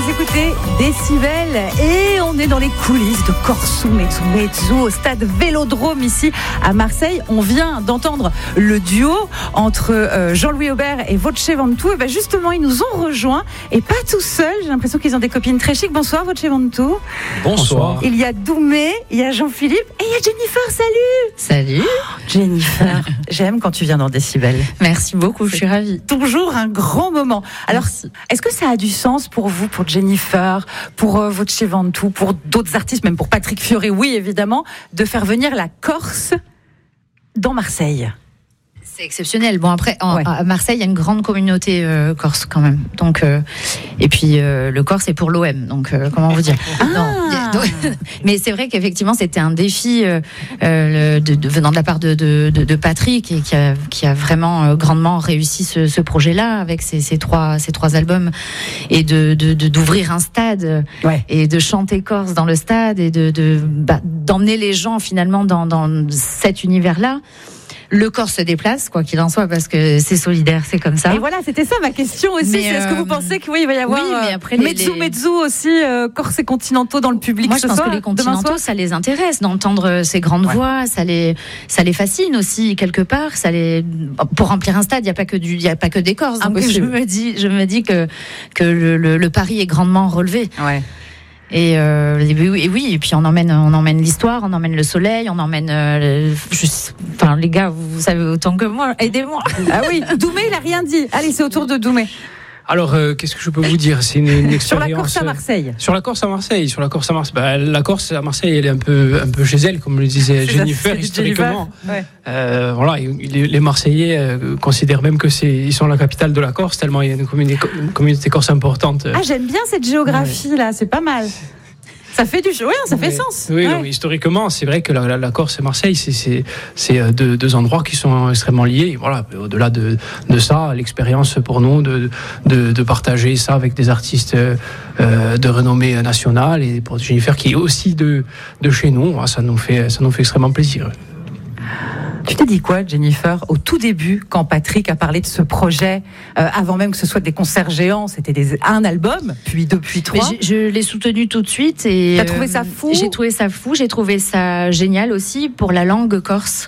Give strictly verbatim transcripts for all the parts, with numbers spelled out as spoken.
écoutez Décibel et on est dans les coulisses de Corso Mezzo Mezzo au stade Vélodrome ici à Marseille. On vient d'entendre le duo entre euh, Jean-Louis Aubert et Voce Ventoux. Et ben justement, ils nous ont rejoints et pas tout seuls. J'ai l'impression qu'ils ont des copines très chics. Bonsoir Voce Ventoux. Bonsoir. Il y a Doumé, il y a Jean-Philippe et il y a Jennifer. Salut. Salut. Oh, Jennifer, j'aime quand tu viens dans Décibel. Merci beaucoup, je suis ravie. Toujours un grand moment. Alors, Merci. Est-ce que ça a du sens pour vous, pour Jennifer, pour euh, Voce Ventoux, pour d'autres artistes, même pour Patrick Fiori, oui évidemment, de faire venir la Corse dans Marseille? C'est exceptionnel. Bon, après, en, Ouais. à Marseille, il y a une grande communauté euh, corse quand même. Donc, euh, et puis, euh, le Corse est pour l'O M. Donc, euh, comment vous dire Ah. Non, y a- donc, mais c'est vrai qu'effectivement, c'était un défi euh, euh, de, de, venant de la part de, de, de, de Patrick et qui a, qui a vraiment euh, grandement réussi ce, ce projet-là avec ces, ces, trois, ces trois albums et de, de, de, d'ouvrir un stade Ouais. et de chanter corse dans le stade et de, de, bah, d'emmener les gens finalement dans, dans cet univers-là. Le Corse se déplace, quoi qu'il en soit, parce que c'est solidaire, c'est comme ça. Et voilà, c'était ça ma question aussi. Mais, C'est est-ce que vous euh, pensez que oui, il va y avoir oui, mais après, euh, les- mezzo les- mezzo aussi, euh, Corse et continentaux dans le public Moi, ce je pense soir, que les demain continentaux, soir. ça les intéresse d'entendre ces grandes Ouais. voix, ça les, ça les fascine aussi quelque part. Ça les, pour remplir un stade, il y a pas que du, il y a pas que des Corses. Donc je Impossible. me dis, je me dis que que le, le, le pari est grandement relevé. Ouais. Et, euh, et oui, et oui, et puis on emmène, on emmène l'histoire, on emmène le soleil, on emmène. Euh, le- je- enfin, les gars, vous, vous savez autant que moi. Aidez-moi. Ah oui, Doumé, il a rien dit. Allez, c'est au tour de Doumé. Alors, euh, qu'est-ce que je peux vous dire? C'est une, une expérience. Sur la Corse à Marseille. Sur la Corse à Marseille. Sur la Corse à Marseille. Bah, la Corse à Marseille, elle est un peu, un peu chez elle, comme le disait C'est Jennifer, ça, c'est historiquement. Jennifer. Ouais. Euh, voilà, les, les Marseillais euh, considèrent même que c'est, ils sont la capitale de la Corse, tellement il y a une communauté, une communauté corse importante. Ah, j'aime bien cette géographie là, c'est pas mal. Ça fait du, oui, ça fait Mais- sens. Oui, Ouais. non, historiquement, c'est vrai que la, la, la Corse et Marseille, c'est, c'est, c'est euh, deux, deux endroits qui sont extrêmement liés. Et voilà, au-delà de, de ça, l'expérience pour nous de, de, de partager ça avec des artistes euh, de renommée nationale et pour Jennifer qui est aussi de, de chez nous, voilà, ça nous fait, ça nous fait extrêmement plaisir. Tu t'es dit quoi, Jennifer, au tout début, quand Patrick a parlé de ce projet, euh, avant même que ce soit des concerts géants, c'était des, un album, puis deux, puis Mais trois. j'ai- je l'ai soutenu tout de suite et T'as trouvé ça fou? J'ai trouvé ça fou, j'ai trouvé ça génial aussi pour la langue corse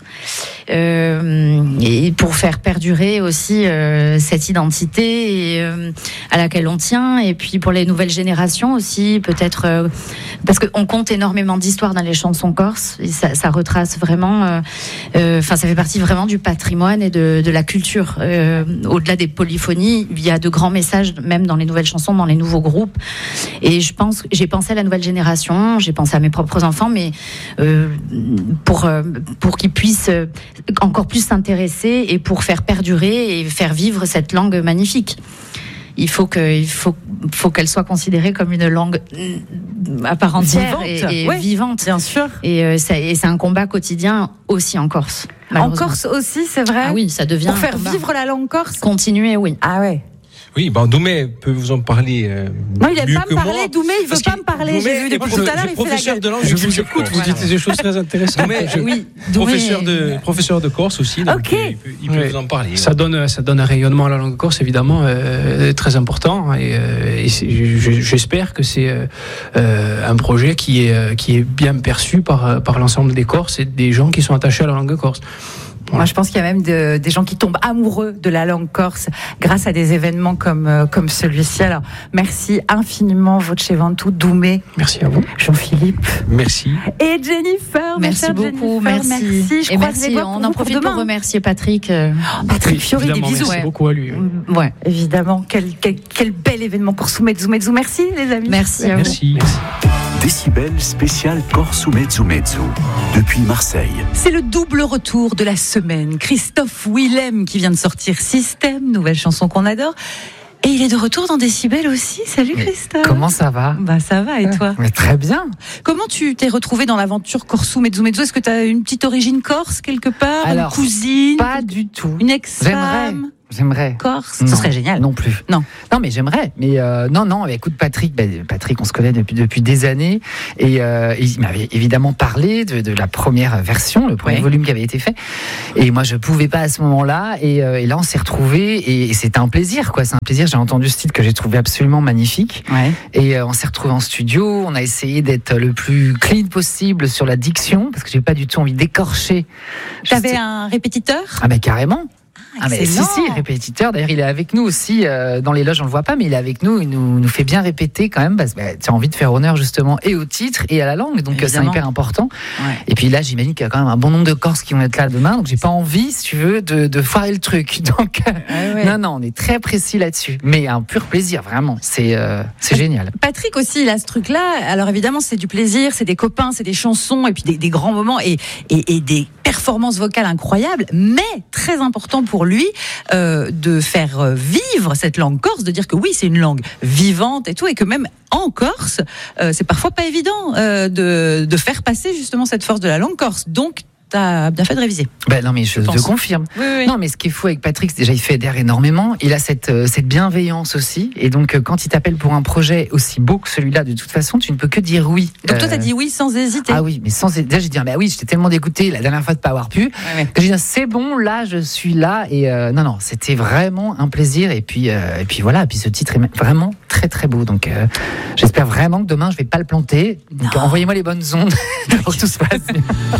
euh, et pour faire perdurer aussi euh, cette identité et, euh, à laquelle on tient et puis pour les nouvelles générations aussi peut-être euh, parce qu'on compte énormément d'histoires dans les chansons corses et ça, ça retrace vraiment euh, euh, enfin ça fait partie vraiment du patrimoine et de, de la culture euh, au-delà des polyphonies il y a de grands messages même dans les nouvelles chansons dans les nouveaux groupes et je pense j'ai pensé à la nouvelle génération j'ai pensé à mes propres enfants mais euh, pour euh, pour qu'ils puissent euh, encore plus s'intéresser et pour faire perdurer et faire vivre cette langue magnifique. Il faut que, il faut, faut qu'elle soit considérée comme une langue mm, à part entière Vivante, et, et ouais, vivante. bien sûr. Et, euh, ça- et c'est un combat quotidien aussi en Corse. En malheureusement. Corse aussi, c'est vrai. Ah oui, ça devient Pour un faire combat. vivre la langue corse. Continuer, oui. Ah ouais. Oui, ben Doumé peut vous en parler. Euh, Non, il aime mieux pas que me parler. moi. Doumé, il veut Parce pas qu'il- me parler. Doumé J'ai vu est depuis prof- tout à l'heure, il fait la professeur gueule. de langue. Je vous écoute, vous Voilà. dites des choses très intéressantes. Doumé, Je- Oui, Doumé- professeur de professeur de Corse aussi. Donc Ok. Il peut, il peut Ouais. vous en parler. Ça donne, ça donne un rayonnement à la langue corse, évidemment, euh, très important. Et, euh, et c'est- je- j'espère que c'est euh, euh, un projet qui est, euh, qui est bien perçu par, par l'ensemble des Corses et des gens qui sont attachés à la langue corse. Moi, je pense qu'il y a même de- des gens qui tombent amoureux de la langue corse grâce à des événements comme, euh, comme celui-ci. Alors, merci infiniment, Voce Ventoux, Doumé, Merci à vous. Jean-Philippe Merci. et Jennifer. ma Merci chère beaucoup, Jennifer, merci. merci. Je et croise merci, les doigts pour on vous en pour profite pour demain. remercier Patrick. euh, Patrick Fiori, des Évidemment, bisous. merci Ouais. beaucoup à lui. oui. ouais. Évidemment, quel, quel, quel bel événement pour Soumezou Mezzo. Merci, les amis. Merci à vous. Merci. Décibel spécial Corso Mezzo Mezzo depuis Marseille. C'est le double retour de la semaine. Christophe Willem qui vient de sortir Système, nouvelle chanson qu'on adore. Et il est de retour dans Décibel aussi. Salut Christophe. Comment ça va? Bah ça va, et toi? Mais très bien. Comment tu t'es retrouvé dans l'aventure Corso Mezzo Mezzo? Est-ce que tu as une petite origine corse quelque part? Alors, une cousine? Pas du tout. Une ex-femme? J'aimerais. Corse, Non, ce serait génial. Non plus. Non. Non, mais j'aimerais. Mais euh, non, non. Écoute, Patrick, ben, Patrick, on se connaît depuis depuis des années, et euh, il m'avait évidemment parlé de, de la première version, le premier Ouais. volume qui avait été fait. Et moi, je pouvais pas à ce moment-là. Et, euh, et là, on s'est retrouvés, et, et c'était un plaisir, quoi. C'est un plaisir. J'ai entendu ce titre que j'ai trouvé absolument magnifique. Ouais. Et euh, on s'est retrouvés en studio. On a essayé d'être le plus clean possible sur la diction, parce que j'ai pas du tout envie d'écorcher. T'avais Juste- un répétiteur? Ah, mais carrément. Ah mais si, excellent. si, répétiteur. D'ailleurs, il est avec nous aussi euh, dans les loges, on le voit pas, mais il est avec nous. Il nous, nous fait bien répéter quand même, parce que bah, tu as envie de faire honneur justement et au titre et à la langue, donc euh, c'est Évidemment. hyper important. Ouais. Et puis là, j'imagine qu'il y a quand même un bon nombre de Corses qui vont être là demain, donc j'ai pas envie, si tu veux, de, de foirer le truc. Donc euh, Ouais, ouais. non, non, on est très précis là-dessus, mais un pur plaisir, vraiment. C'est euh, c'est génial. Patrick aussi, il a ce truc-là. Alors évidemment, c'est du plaisir, c'est des copains, c'est des chansons, et puis des, des grands moments et, et, et des performances vocales incroyables. Mais très important pour lui euh, de faire euh, vivre cette langue corse, de dire que oui, c'est une langue vivante et tout, et que même en Corse, euh, c'est parfois pas évident euh, de, de faire passer justement cette force de la langue corse. Donc, t'as bien fait de réviser. Ben non, mais je, Je te pense. confirme. Oui, oui. Non, mais ce qui est fou avec Patrick, c'est déjà il fédère énormément. Il a cette, euh, cette bienveillance aussi. Et donc, euh, quand il t'appelle pour un projet aussi beau que celui-là, de toute façon, tu ne peux que dire oui. Donc toi, Euh, t'as dit oui sans hésiter. Ah oui, mais sans. Déjà, j'ai dit, ah bah oui, j'étais tellement dégoûté la dernière fois de pas avoir pu. Ouais, ouais. Que j'ai dit, c'est bon, là, je suis là. Et euh, non, non, c'était vraiment un plaisir. Et puis, euh, et puis voilà. Et puis ce titre est vraiment très, très beau. Donc, euh, j'espère vraiment que demain, je vais pas le planter. Donc, Non. envoyez-moi les bonnes ondes pour que tout se passe bien.